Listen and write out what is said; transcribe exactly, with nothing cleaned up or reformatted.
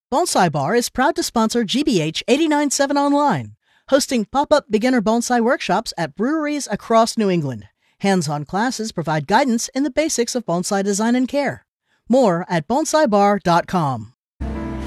Bonsai Bar is proud to sponsor G B H eighty-nine point seven Online, hosting pop-up beginner bonsai workshops at breweries across New England. Hands-on classes provide guidance in the basics of bonsai design and care. More at bonsai bar dot com.